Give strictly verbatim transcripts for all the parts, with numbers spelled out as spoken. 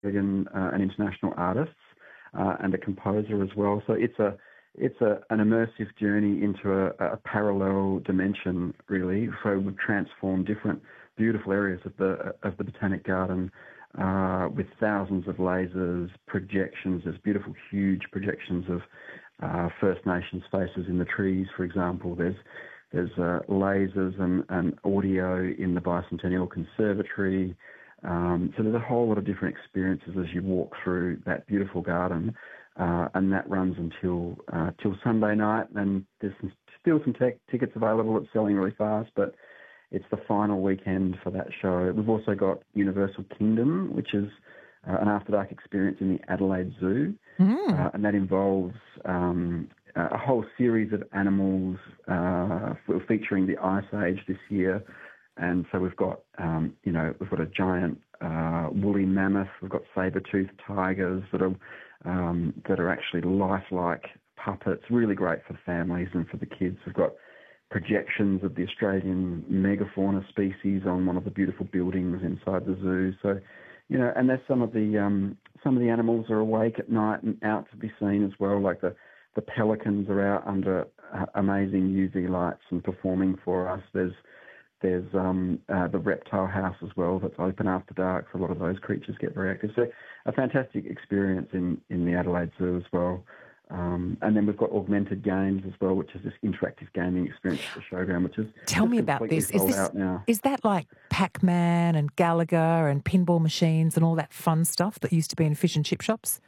Australian uh, and international artists uh, and a composer as well. So it's a it's a, an immersive journey into a, a parallel dimension, really. So we've transformed different beautiful areas of the of the Botanic Garden uh, with thousands of lasers, projections. There's beautiful, huge projections of uh, First Nations faces in the trees, for example. There's there's uh, lasers and, and audio in the Bicentennial Conservatory. Um, so there's a whole lot of different experiences as you walk through that beautiful garden, uh, and that runs until uh, till Sunday night. And there's some, still some tech, tickets available. It's selling really fast, but it's the final weekend for that show. We've also got Universal Kingdom, which is uh, an after-dark experience in the Adelaide Zoo, mm. uh, and that involves um, a whole series of animals uh, featuring the Ice Age this year. And so we've got, um, you know, we've got a giant uh, woolly mammoth. We've got saber-toothed tigers that are um, that are actually lifelike puppets. Really great for families and for the kids. We've got projections of the Australian megafauna species on one of the beautiful buildings inside the zoo. So, you know, and there's some of the um, some of the animals are awake at night and out to be seen as well. Like the the pelicans are out under uh, amazing U V lights and performing for us. There's There's um, uh, the reptile house as well that's open after dark, so a lot of those creatures get very active. So a fantastic experience in, in the Adelaide Zoo as well. Um, and then we've got augmented games as well, which is this interactive gaming experience at the showground, which is Tell me about this. Is, this is that like Pac-Man and Galaga and pinball machines and all that fun stuff that used to be in fish and chip shops?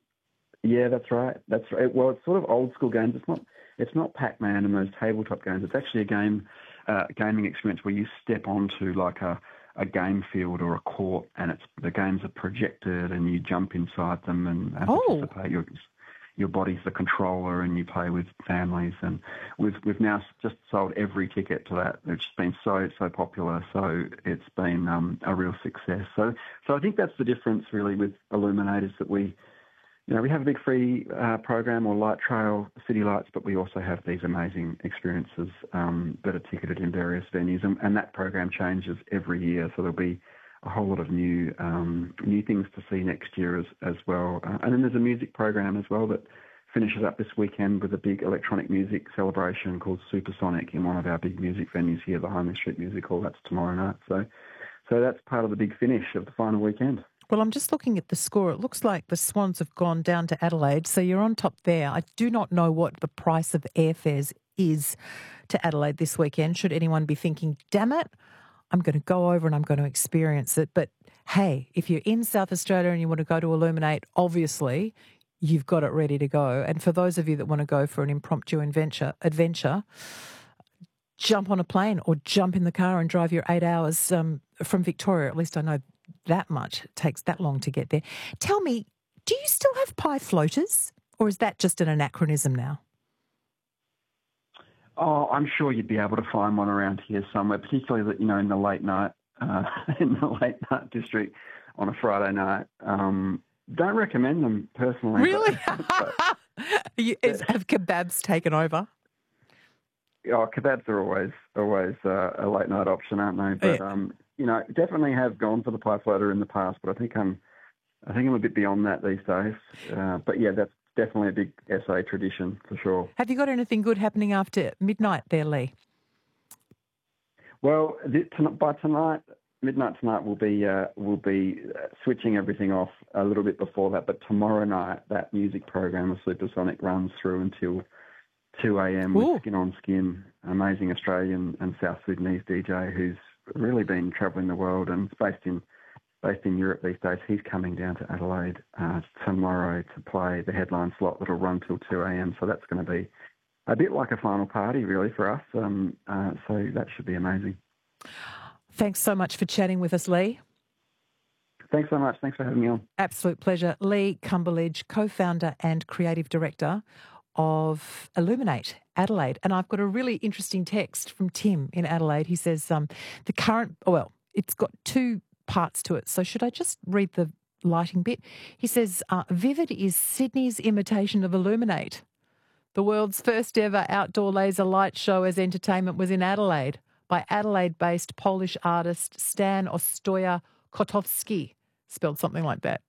Yeah, that's right. That's right. Well, it's sort of old school games. It's not. It's not Pac-Man and those tabletop games. It's actually a game. Uh, gaming experience where you step onto like a, a game field or a court, and it's the games are projected and you jump inside them and, and oh. participate. Your your body's the controller and you play with families. And we've we've now just sold every ticket to that. It's been so so popular. So it's been um, a real success. So so I think that's the difference really with Illuminate is that we. You know, we have a big free uh, program or light trail, City Lights, but we also have these amazing experiences um, that are ticketed in various venues, and, and that program changes every year. So there'll be a whole lot of new um, new things to see next year as as well. Uh, and then there's a music program as well that finishes up this weekend with a big electronic music celebration called Supersonic in one of our big music venues here, the High Street Music Hall. That's tomorrow night. So, so that's part of the big finish of the final weekend. Well, I'm just looking at the score. It looks like the Swans have gone down to Adelaide, so you're on top there. I do not know what the price of airfares is to Adelaide this weekend. Should anyone be thinking, damn it, I'm going to go over and I'm going to experience it. But hey, if you're in South Australia and you want to go to Illuminate, obviously you've got it ready to go. And for those of you that want to go for an impromptu adventure, adventure, jump on a plane or jump in the car and drive your eight hours um, from Victoria. At least I know that much. It takes that long to get there. Tell me, do you still have pie floaters, or is that just an anachronism now? Oh, I'm sure you'd be able to find one around here somewhere, particularly you know in the late night, uh, in the late night district on a Friday night. Um, don't recommend them personally. Really? But, but, you, is, have kebabs taken over? Oh, kebabs are always always uh, a late night option, aren't they? But yeah. um, you know, definitely have gone for the pie floater in the past, but I think I'm, I think I'm a bit beyond that these days. Uh, but yeah, that's definitely a big S A tradition for sure. Have you got anything good happening after midnight there, Lee? Well, by tonight, midnight tonight, we'll be uh, we'll be switching everything off a little bit before that. But tomorrow night, that music program of Supersonic runs through until two a.m. with Skin on Skin, amazing Australian and South Sudanese D J who's really been travelling the world and is based in based in Europe these days. He's coming down to Adelaide uh, tomorrow to play the headline slot that'll run till two a.m. So that's going to be a bit like a final party really for us. Um, uh, so that should be amazing. Thanks so much for chatting with us, Lee. Thanks so much. Thanks for having me on. Absolute pleasure. Lee Cumberledge, co-founder and creative director of Illuminate Adelaide. And I've got a really interesting text from Tim in Adelaide. He says um, the current, well, it's got two parts to it. So should I just read the lighting bit? He says, uh, Vivid is Sydney's imitation of Illuminate. The world's first ever outdoor laser light show as entertainment was in Adelaide by Adelaide-based Polish artist Stan Ostoja Kotowski, spelled something like that.